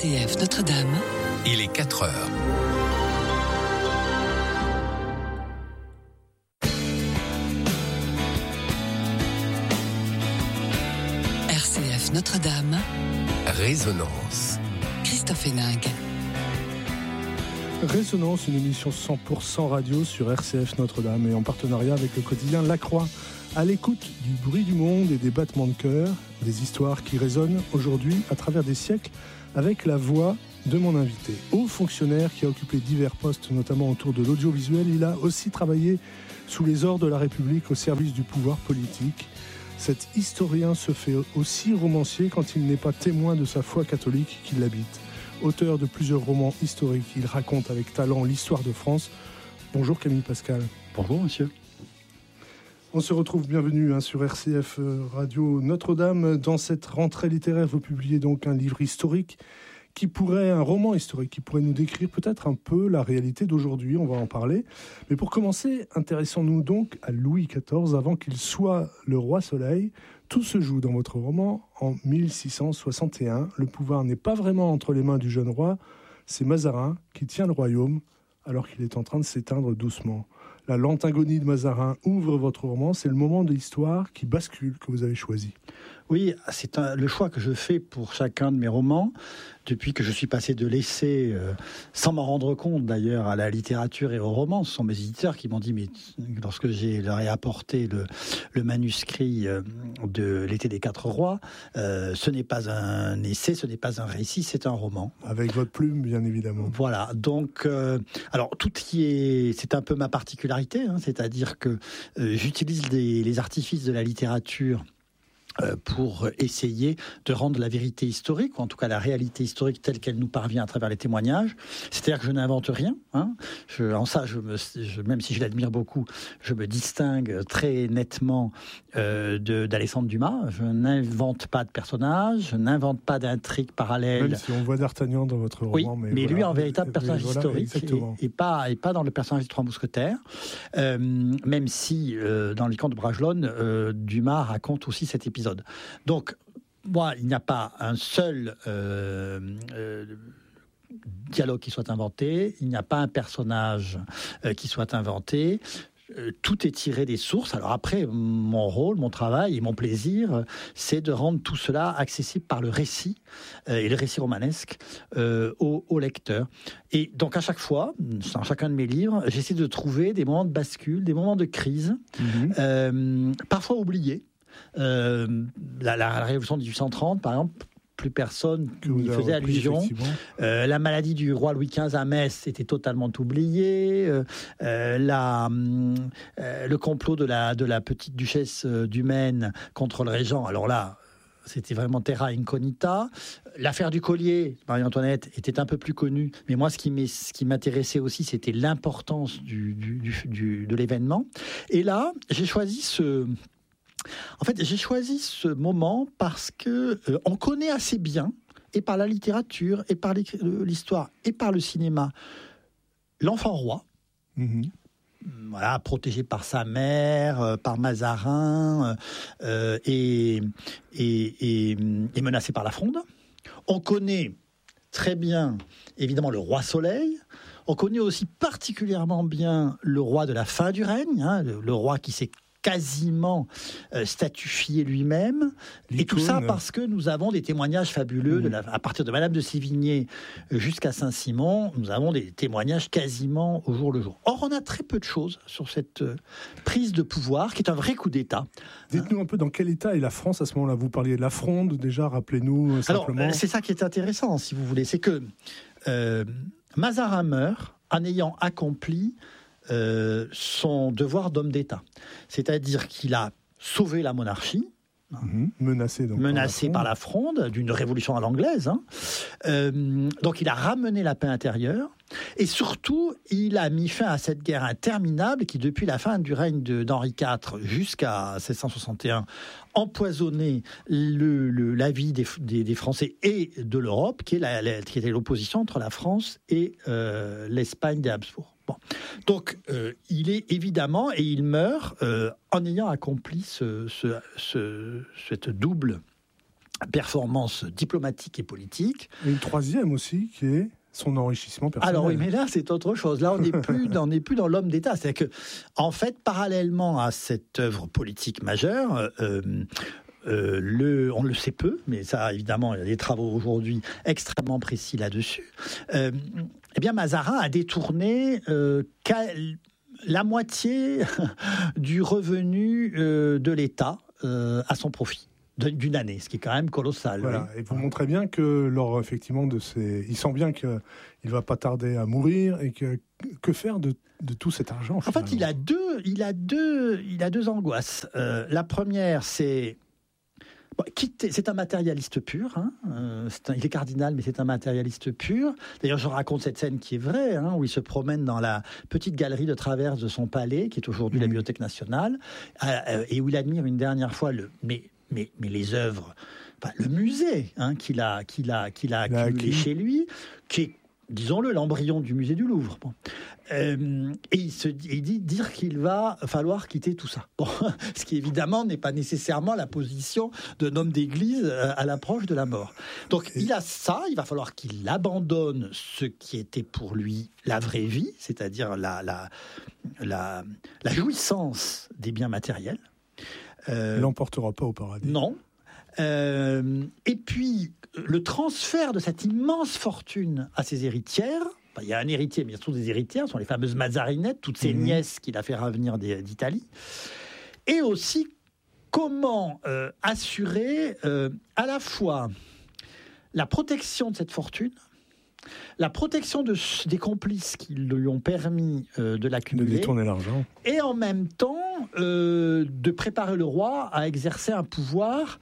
RCF Notre-Dame. Il est 4 heures. RCF Notre-Dame. Résonance. Christophe Héninck. Résonance, une émission 100% radio sur RCF Notre-Dame et en partenariat avec le quotidien La Croix. À l'écoute du bruit du monde et des battements de cœur, des histoires qui résonnent aujourd'hui à travers des siècles avec la voix de mon invité. Haut fonctionnaire qui a occupé divers postes, notamment autour de l'audiovisuel, il a aussi travaillé sous les ordres de la République au service du pouvoir politique. Cet historien se fait aussi romancier quand il n'est pas témoin de sa foi catholique qui l'habite. Auteur de plusieurs romans historiques, il raconte avec talent l'histoire de France. Bonjour Camille Pascal. Bonjour monsieur. On se retrouve, bienvenue sur RCF Radio Notre-Dame. Dans cette rentrée littéraire, vous publiez donc un livre historique un roman historique qui pourrait nous décrire peut-être un peu la réalité d'aujourd'hui, on va en parler. Mais pour commencer, intéressons-nous donc à Louis XIV avant qu'il soit le roi Soleil. Tout se joue dans votre roman en 1661. Le pouvoir n'est pas vraiment entre les mains du jeune roi, c'est Mazarin qui tient le royaume alors qu'il est en train de s'éteindre doucement. La lente agonie de Mazarin ouvre votre roman, c'est le moment de l'histoire qui bascule que vous avez choisi. Oui, c'est le choix que je fais pour chacun de mes romans, depuis que je suis passé de l'essai, sans m'en rendre compte d'ailleurs, à la littérature et au roman. Ce sont mes éditeurs qui m'ont dit, mais lorsque leur ai apporté le manuscrit de L'été des 4 rois, ce n'est pas un essai, ce n'est pas un récit, c'est un roman. Avec votre plume, bien évidemment. Voilà, donc, alors c'est un peu ma particularité, c'est-à-dire que j'utilise les artifices de la littérature pour essayer de rendre la vérité historique, ou en tout cas la réalité historique telle qu'elle nous parvient à travers les témoignages. C'est-à-dire que je n'invente rien. En ça, même si je l'admire beaucoup, je me distingue très nettement d'Alexandre Dumas. Je n'invente pas de personnages, je n'invente pas d'intrigues parallèles. Même si on voit D'Artagnan dans votre roman. Oui, mais lui en véritable personnage historique et pas dans le personnage des Trois Mousquetaires. Même si dans Les Camps de Bragelonne, Dumas raconte aussi cet épisode. Donc, moi, il n'y a pas un seul dialogue qui soit inventé, il n'y a pas un personnage qui soit inventé. Tout est tiré des sources. Alors après, mon rôle, mon travail et mon plaisir, c'est de rendre tout cela accessible par le récit, et le récit romanesque, au lecteur. Et donc à chaque fois, dans chacun de mes livres, j'essaie de trouver des moments de bascule, des moments de crise, parfois oubliés. La Révolution de 1830, par exemple, plus personne n'y faisait allusion. La maladie du roi Louis XV à Metz était totalement oubliée. Le complot de la petite duchesse du Maine contre le régent, alors là, c'était vraiment terra incognita. L'affaire du collier, Marie-Antoinette, était un peu plus connue. Mais moi, ce qui m'intéressait aussi, c'était l'importance de l'événement. Et là, j'ai choisi ce moment parce que on connaît assez bien, et par la littérature, et par l'histoire, et par le cinéma, l'enfant roi. Voilà, protégé par sa mère, par Mazarin, et menacé par la Fronde. On connaît très bien, évidemment, le roi Soleil. On connaît aussi particulièrement bien le roi de la fin du règne, le roi qui s'est quasiment statufié lui-même, et tout ça parce que nous avons des témoignages fabuleux, à partir de Madame de Sévigné jusqu'à Saint-Simon, nous avons des témoignages quasiment au jour le jour. Or, on a très peu de choses sur cette prise de pouvoir, qui est un vrai coup d'État. Dites-nous un peu dans quel état est la France à ce moment-là. Vous parliez de la Fronde, déjà, rappelez-nous simplement. Alors, c'est ça qui est intéressant, si vous voulez, c'est que Mazarin meurt en ayant accompli son devoir d'homme d'État. C'est-à-dire qu'il a sauvé la monarchie, menacé par la Fronde, d'une révolution à l'anglaise. Donc il a ramené la paix intérieure, et surtout, il a mis fin à cette guerre interminable qui, depuis la fin du règne d'Henri IV jusqu'à 1661, empoisonnait la vie des Français et de l'Europe, qui était l'opposition entre la France et l'Espagne des Habsbourg. Bon. Donc, il est évidemment, et il meurt en ayant accompli cette double performance diplomatique et politique. Et une troisième aussi, qui est son enrichissement personnel. Alors oui, mais là, c'est autre chose. Là, on n'est plus dans l'homme d'État. C'est-à-dire que, en fait, parallèlement à cette œuvre politique majeure, on le sait peu, mais ça, évidemment, il y a des travaux aujourd'hui extrêmement précis là-dessus. Eh bien, Mazarin a détourné la moitié du revenu de l'État à son profit. D'une année, ce qui est quand même colossal. Voilà. Oui. Et vous montrez bien que lors effectivement de ces, il sent bien qu'il va pas tarder à mourir et que faire de tout cet argent. En fait, il a deux angoisses. La première, c'est c'est un matérialiste pur. Hein. Il est cardinal, mais c'est un matérialiste pur. D'ailleurs, je raconte cette scène qui est vraie, hein, où il se promène dans la petite galerie de traverse de son palais, qui est aujourd'hui la Bibliothèque nationale, et où il admire une dernière fois mais les œuvres, le musée qu'il a accumulé chez lui, qui est, disons-le, l'embryon du musée du Louvre. Bon. Et il dit dire qu'il va falloir quitter tout ça. Bon, ce qui évidemment n'est pas nécessairement la position d'un homme d'église à l'approche de la mort. Donc il a ça, il va falloir qu'il abandonne ce qui était pour lui la vraie vie, c'est-à-dire la jouissance des biens matériels. Il l'emportera pas au paradis. Non. Et puis, le transfert de cette immense fortune à ses héritières, il y a un héritier, mais surtout des héritières, ce sont les fameuses Mazarinettes, toutes ces nièces qu'il a fait revenir d'Italie. Et aussi, comment assurer à la fois la protection de cette fortune, la protection des complices qui lui ont permis de l'accumuler, de détourner l'argent, et en même temps de préparer le roi à exercer un pouvoir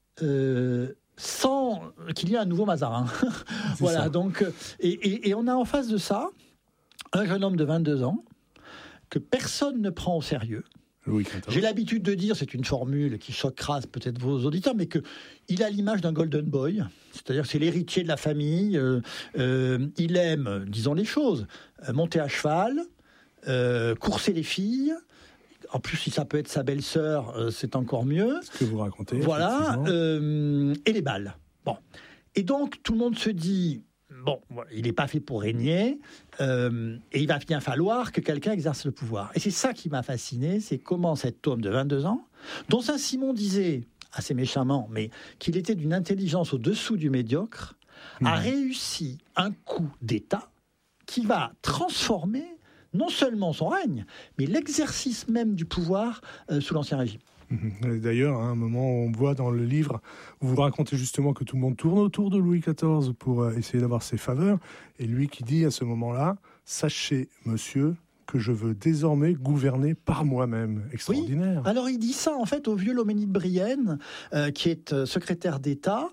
sans qu'il y ait un nouveau Mazarin. Voilà, ça. Donc, et on a en face de ça un jeune homme de 22 ans que personne ne prend au sérieux. Louis XIV. J'ai l'habitude de dire, c'est une formule qui choquera peut-être vos auditeurs, mais qu'il a l'image d'un golden boy, c'est-à-dire que c'est l'héritier de la famille, il aime, disons les choses, monter à cheval, courser les filles. En plus, si ça peut être sa belle-sœur, c'est encore mieux. Ce que vous racontez. Voilà, et les balles. Bon. Et donc, tout le monde se dit, bon, il n'est pas fait pour régner, et il va bien falloir que quelqu'un exerce le pouvoir. Et c'est ça qui m'a fasciné, c'est comment cet homme de 22 ans, dont Saint-Simon disait, assez méchamment, mais qu'il était d'une intelligence au-dessous du médiocre, a réussi un coup d'État qui va transformer non seulement son règne, mais l'exercice même du pouvoir sous l'Ancien Régime. D'ailleurs, à un moment, on voit dans le livre où vous racontez justement que tout le monde tourne autour de Louis XIV pour essayer d'avoir ses faveurs, et lui qui dit à ce moment-là, « Sachez, monsieur, que je veux désormais gouverner par moi-même. » Extraordinaire. Oui. Alors il dit ça en fait au vieux Loménie de Brienne, qui est secrétaire d'État,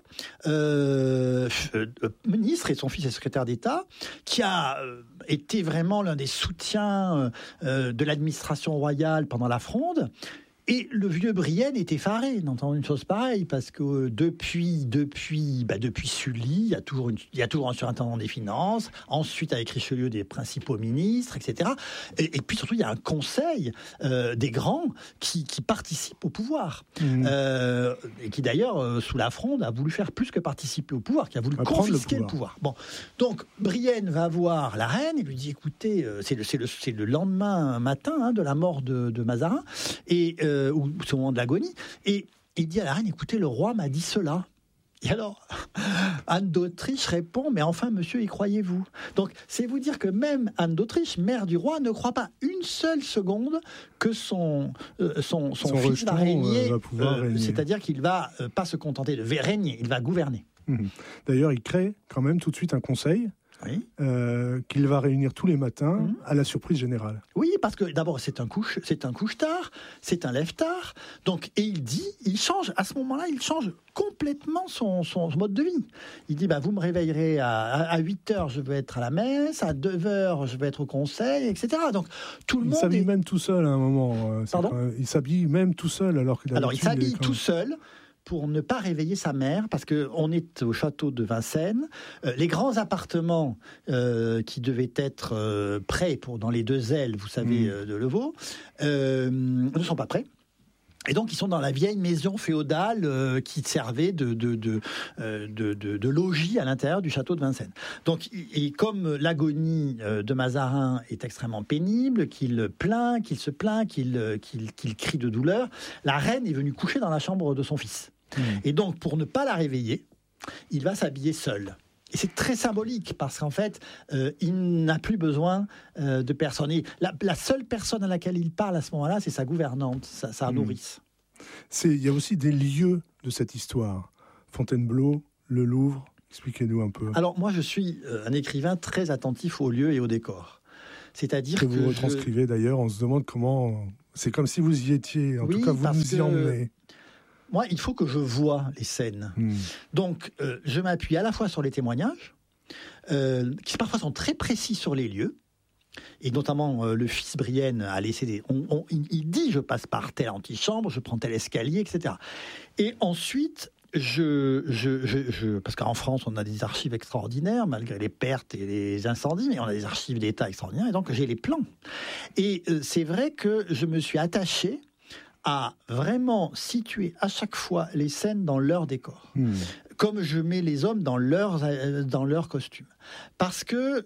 ministre, et son fils est secrétaire d'État, qui a été vraiment l'un des soutiens de l'administration royale pendant la Fronde. Et le vieux Brienne est effaré d'entendre une chose pareille, parce que depuis Sully, il y a toujours un surintendant des finances, ensuite avec Richelieu des principaux ministres, etc. Et puis surtout, il y a un conseil des grands qui participe au pouvoir. Et qui d'ailleurs, sous la Fronde, a voulu faire plus que participer au pouvoir, qui a voulu confisquer le pouvoir. Bon. Donc, Brienne va voir la reine et lui dit, écoutez, c'est le lendemain matin de la mort de Mazarin, et ou au moment de l'agonie, et il dit à la reine, écoutez, le roi m'a dit cela. Et alors, Anne d'Autriche répond, mais enfin, monsieur, y croyez-vous? Donc, c'est vous dire que même Anne d'Autriche, mère du roi, ne croit pas une seule seconde que son fils va régner, c'est-à-dire qu'il va pas se contenter de régner, il va gouverner. D'ailleurs, il crée quand même tout de suite un conseil. Oui. Qu'il va réunir tous les matins à la surprise générale. Oui, parce que d'abord c'est un couche-tard, c'est un lève-tard. Donc, et il change à ce moment-là, il change complètement son mode de vie. Il dit, vous me réveillerez à 8h, je veux être à la messe, à 9h, je veux être au conseil, etc. Donc tout le monde s'habille même tout seul à un moment. Il s'habille même tout seul alors qu'il il s'habille tout seul pour ne pas réveiller sa mère, parce qu'on est au château de Vincennes. Les grands appartements qui devaient être prêts dans les deux ailes, vous savez, de Levaux, ne sont pas prêts. Et donc, ils sont dans la vieille maison féodale qui servait de logis à l'intérieur du château de Vincennes. Donc, et comme l'agonie de Mazarin est extrêmement pénible, qu'il se plaint, qu'il crie de douleur, la reine est venue coucher dans la chambre de son fils. Et donc, pour ne pas la réveiller, il va s'habiller seul. Et c'est très symbolique parce qu'en fait, il n'a plus besoin de personne. Et la seule personne à laquelle il parle à ce moment-là, c'est sa gouvernante, sa nourrice. Il y a aussi des lieux de cette histoire. Fontainebleau, le Louvre, expliquez-nous un peu. Alors moi, je suis un écrivain très attentif aux lieux et aux décors. C'est-à-dire que vous retranscrivez d'ailleurs, on se demande comment... C'est comme si vous y étiez, en tout cas vous nous y emmenez. Moi, il faut que je voie les scènes. Donc, je m'appuie à la fois sur les témoignages, qui parfois sont très précis sur les lieux, et notamment le fils Brienne a laissé il dit, je passe par telle antichambre, je prends tel escalier, etc. Et ensuite, parce qu'en France, on a des archives extraordinaires, malgré les pertes et les incendies, mais on a des archives d'État extraordinaires, et donc j'ai les plans. Et c'est vrai que je me suis attaché à vraiment situer à chaque fois les scènes dans leur décor. Comme je mets les hommes dans leur costume. Parce que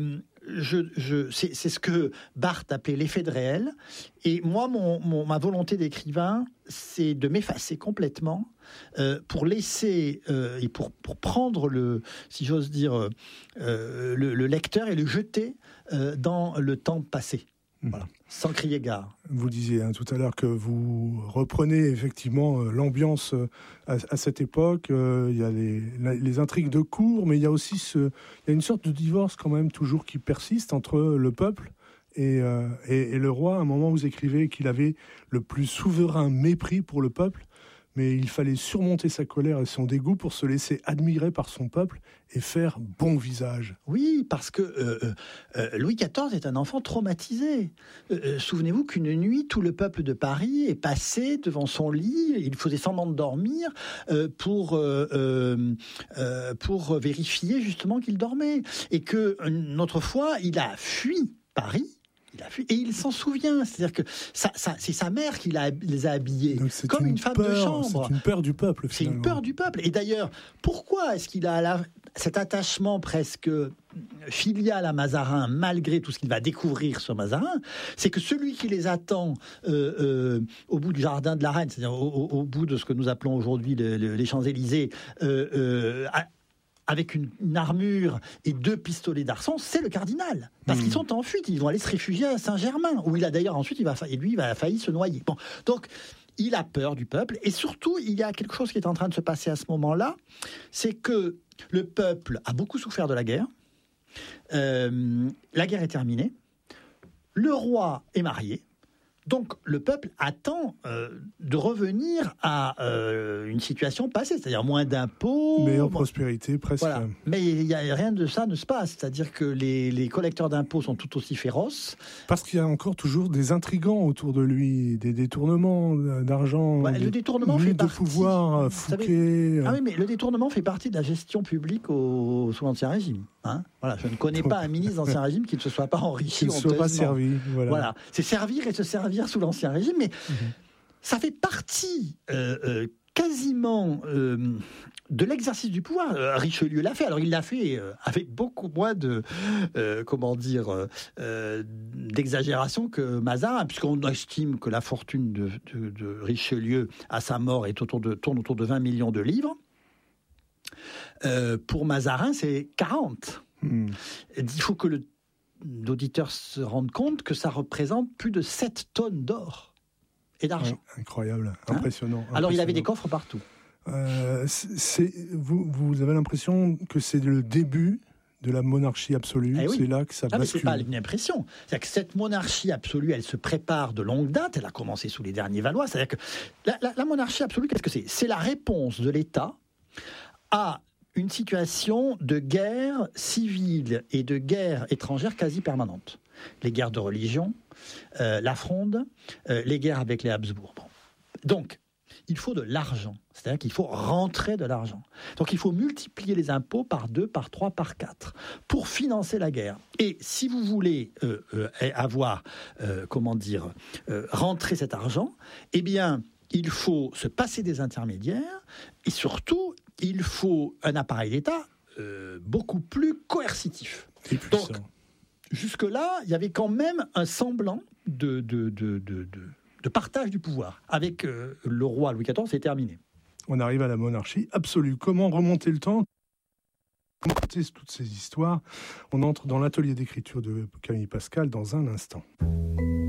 c'est ce que Barthes appelait l'effet de réel. Et moi, ma volonté d'écrivain, c'est de m'effacer complètement pour laisser et pour prendre si j'ose dire, le lecteur et le jeter dans le temps passé. Voilà, sans crier gare. Vous disiez tout à l'heure que vous reprenez effectivement l'ambiance à cette époque. Il y a les intrigues de cour, mais il y a aussi il y a une sorte de divorce quand même toujours qui persiste entre le peuple et le roi. À un moment, vous écrivez qu'il avait le plus souverain mépris pour le peuple, mais il fallait surmonter sa colère et son dégoût pour se laisser admirer par son peuple et faire bon visage. Oui, parce que Louis XIV est un enfant traumatisé. Souvenez-vous qu'une nuit, tout le peuple de Paris est passé devant son lit, il faisait semblant de dormir pour vérifier justement qu'il dormait. Et qu'une autre fois, il a fui Paris. Et il s'en souvient, c'est-à-dire que c'est sa mère qui les a habillés, comme une femme de chambre. C'est une peur du peuple, finalement. C'est une peur du peuple. Et d'ailleurs, pourquoi est-ce qu'il a cet attachement presque filial à Mazarin, malgré tout ce qu'il va découvrir sur Mazarin? C'est que celui qui les attend au bout du jardin de la Reine, c'est-à-dire au bout de ce que nous appelons aujourd'hui les Champs-Élysées, avec une armure et 2 pistolets d'arçon, c'est le cardinal. Parce qu'ils sont en fuite, ils vont aller se réfugier à Saint-Germain, où il a d'ailleurs ensuite, il a failli se noyer. Bon, donc, il a peur du peuple, et surtout, il y a quelque chose qui est en train de se passer à ce moment-là, c'est que le peuple a beaucoup souffert de la guerre, la guerre est terminée, le roi est marié, donc le peuple attend de revenir à une situation passée, c'est-à-dire moins d'impôts. Meilleure prospérité, presque. Voilà. Mais rien de ça ne se passe, c'est-à-dire que les collecteurs d'impôts sont tout aussi féroces. Parce qu'il y a encore toujours des intrigants autour de lui, des détournements d'argent, le détournement fait de pouvoir, Fouquet... Ah oui, mais le détournement fait partie de la gestion publique sous l'Ancien Régime. Hein, voilà, je ne connais pas un ministre d'Ancien Régime qui ne se soit pas enrichi. Qui ne soit pas servi. Voilà. C'est servir et se servir sous l'Ancien Régime, mais ça fait partie quasiment de l'exercice du pouvoir. Richelieu l'a fait. Alors il l'a fait avec beaucoup moins d'exagération que Mazarin, puisqu'on estime que la fortune de Richelieu à sa mort tourne autour de 20 millions de livres. Pour Mazarin, c'est 40. Il faut que l'auditeur se rende compte que ça représente plus de 7 tonnes d'or et d'argent. Incroyable, impressionnant. Alors il avait des coffres partout. Vous avez l'impression que c'est le début de la monarchie absolue, oui. C'est là que ça bascule. Mais c'est pas une impression. C'est-à-dire que cette monarchie absolue, elle se prépare de longue date, elle a commencé sous les derniers Valois. C'est-à-dire que la monarchie absolue, qu'est-ce que c'est ? C'est la réponse de l'État à une situation de guerre civile et de guerre étrangère quasi permanente. Les guerres de religion, la Fronde, les guerres avec les Habsbourg. Bon. Donc, il faut de l'argent. C'est-à-dire qu'il faut rentrer de l'argent. Donc, il faut multiplier les impôts par 2, par 3, par 4 pour financer la guerre. Et si vous voulez rentrer cet argent, eh bien, il faut se passer des intermédiaires et surtout, il faut un appareil d'État beaucoup plus coercitif. Donc, jusque-là, il y avait quand même un semblant de partage du pouvoir. Avec le roi Louis XIV, c'est terminé. On arrive à la monarchie absolue. Comment remonter le temps ? Comment écouter toutes ces histoires ? On entre dans l'atelier d'écriture de Camille Pascal dans un instant.